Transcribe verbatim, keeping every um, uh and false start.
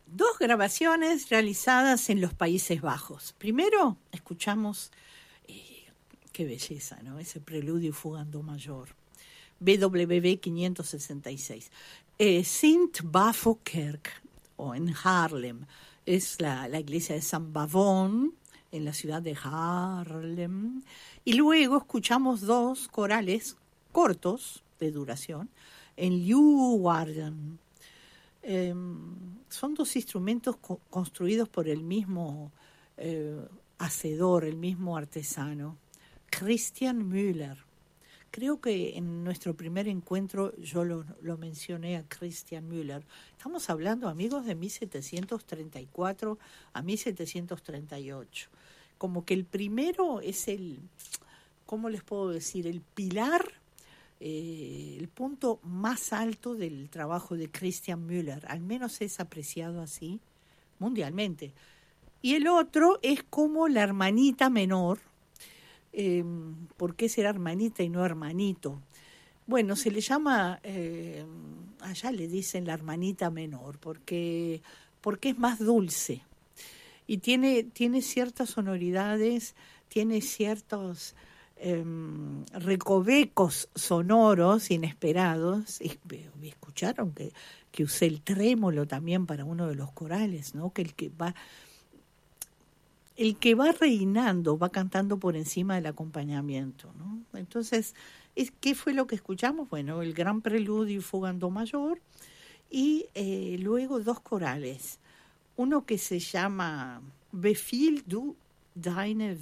dos grabaciones realizadas en los Países Bajos. Primero escuchamos, eh, qué belleza, ¿no? Ese preludio y fuga en do mayor, B W V quinientos sesenta y seis. Eh, Sint Bavokerk, o en Haarlem, es la, la iglesia de San Bavón, en la ciudad de Haarlem. Y luego escuchamos dos corales cortos, de duración, en Leeuwarden. Eh, son dos instrumentos co- construidos por el mismo eh, hacedor, el mismo artesano, Christian Müller. Creo que en nuestro primer encuentro yo lo, lo mencioné a Christian Müller. Estamos hablando, amigos, de mil setecientos treinta y cuatro a mil setecientos treinta y ocho. Como que el primero es el, ¿cómo les puedo decir? El pilar, eh, el punto más alto del trabajo de Christian Müller. Al menos es apreciado así mundialmente. Y el otro es como la hermanita menor. Eh, ¿Por qué será hermanita y no hermanito? Bueno, se le llama, eh, allá le dicen la hermanita menor, porque, porque es más dulce y tiene, tiene ciertas sonoridades, tiene ciertos eh, recovecos sonoros inesperados. Y, y escucharon que, que usé el trémolo también para uno de los corales, ¿no? Que el que va... el que va reinando, va cantando por encima del acompañamiento, ¿no? Entonces, ¿qué fue lo que escuchamos? Bueno, el gran preludio y fuga en do mayor, y eh, luego dos corales. Uno que se llama Befiehl du deine